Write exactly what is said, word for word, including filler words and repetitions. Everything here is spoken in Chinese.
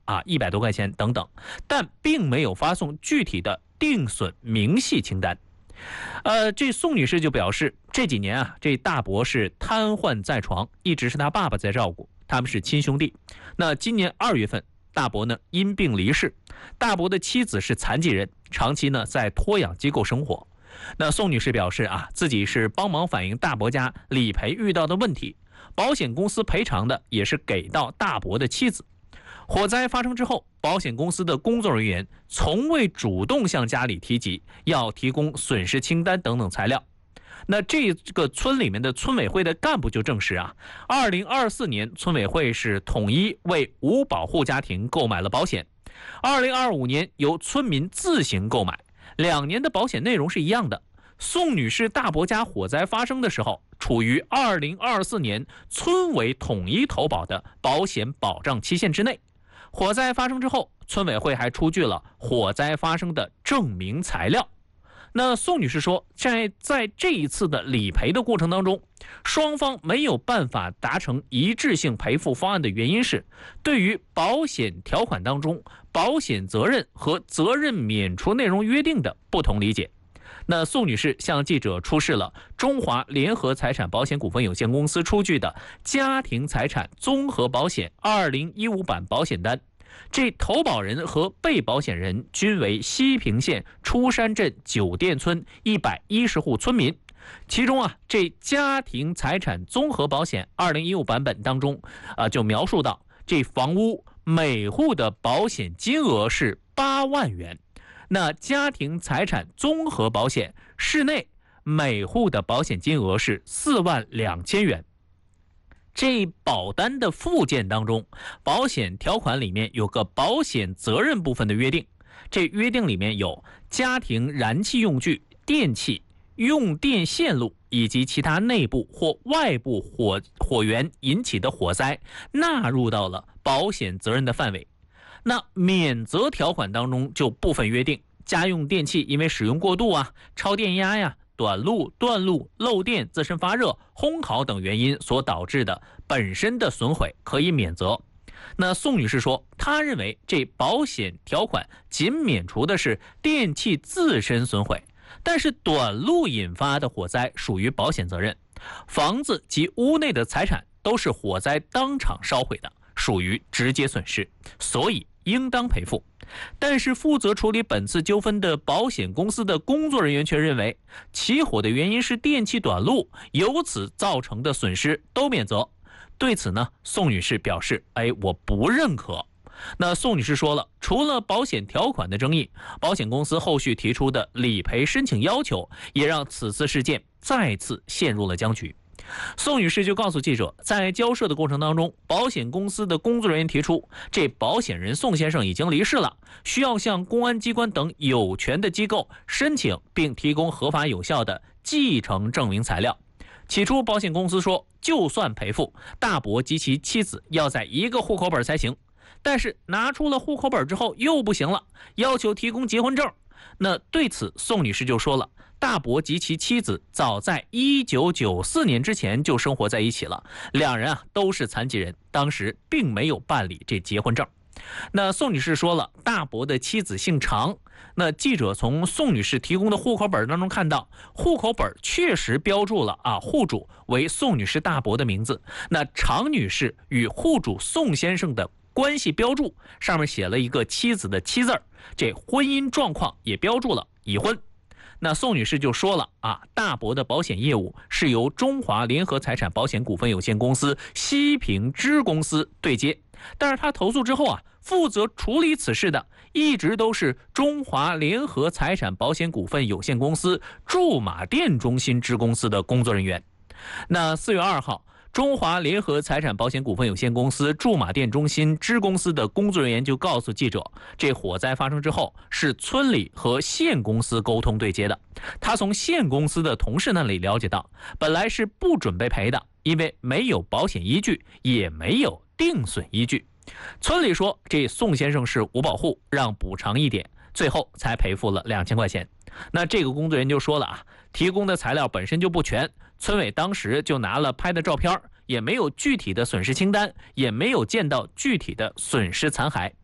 啊一百多块钱等等，但并没有发送具体的定损明细清单。呃，这宋女士就表示，这几年啊，这大伯是瘫痪在床，一直是他爸爸在照顾，他们是亲兄弟。那今年二月份，大伯呢因病离世，大伯的妻子是残疾人，长期呢在托养机构生活。那宋女士表示啊，自己是帮忙反映大伯家理赔遇到的问题，保险公司赔偿的也是给到大伯的妻子。火灾发生之后，保险公司的工作人员从未主动向家里提及要提供损失清单等等材料。那这个村里面的村委会的干部就证实啊，二零二四年村委会是统一为无保护家庭购买了保险，二零二五年由村民自行购买，两年的保险内容是一样的。宋女士大伯家火灾发生的时候，处于二零二四年村委统一投保的保险保障期限之内。火灾发生之后，村委会还出具了火灾发生的证明材料。那宋女士说，在在这一次的理赔的过程当中，双方没有办法达成一致性赔付方案的原因是，对于保险条款当中保险责任和责任免除内容约定的不同理解。那宋女士向记者出示了中华联合财产保险股份有限公司出具的家庭财产综合保险二零一五版保险单，这投保人和被保险人均为西平县出山镇九店村一百一十户村民。其中啊，这家庭财产综合保险二零一五版本当中啊，就描述到这房屋每户的保险金额是八万元。那家庭财产综合保险室内每户的保险金额是四万两千元。这保单的附件当中，保险条款里面有个保险责任部分的约定，这约定里面有家庭燃气用具、电器、用电线路以及其他内部或外部火火源引起的火灾纳入到了保险责任的范围。那免责条款当中就部分约定，家用电器因为使用过度啊、超电压呀、短路、断路、漏电、自身发热、烘烤等原因所导致的本身的损毁可以免责。那宋女士说，她认为这保险条款仅免除的是电器自身损毁，但是短路引发的火灾属于保险责任，房子及屋内的财产都是火灾当场烧毁的，属于直接损失，所以应当赔付。但是负责处理本次纠纷的保险公司的工作人员却认为，起火的原因是电气短路，由此造成的损失都免责。对此呢，宋女士表示，哎，我不认可。那宋女士说了，除了保险条款的争议，保险公司后续提出的理赔申请要求，也让此次事件再次陷入了僵局。宋女士就告诉记者，在交涉的过程当中，保险公司的工作人员提出，这保险人宋先生已经离世了，需要向公安机关等有权的机构申请并提供合法有效的继承证明材料。起初保险公司说，就算赔付，大伯及其妻子要在一个户口本才行，但是拿出了户口本之后又不行了，要求提供结婚证。那对此宋女士就说了，大伯及其妻子早在一九九四年之前就生活在一起了，两人啊都是残疾人，当时并没有办理这结婚证。那宋女士说了，大伯的妻子姓常。那记者从宋女士提供的户口本当中看到，户口本确实标注了啊，户主为宋女士大伯的名字。那常女士与户主宋先生的关系标注上面写了一个妻子的妻字，这婚姻状况也标注了已婚。那宋女士就说了啊，大伯的保险业务是由中华联合财产保险股份有限公司西平支公司对接，但是他投诉之后啊，负责处理此事的一直都是中华联合财产保险股份有限公司驻马店中心支公司的工作人员。那四月二号，中华联合财产保险股份有限公司驻马店中心支公司的工作人员就告诉记者，这火灾发生之后是村里和县公司沟通对接的。他从县公司的同事那里了解到，本来是不准备赔的，因为没有保险依据，也没有定损依据。村里说这宋先生是无保护，让补偿一点，最后才赔付了两千块钱。那这个工作人员就说了啊，提供的材料本身就不全，村委当时就拿了拍的照片，也没有具体的损失清单，也没有见到具体的损失残骸。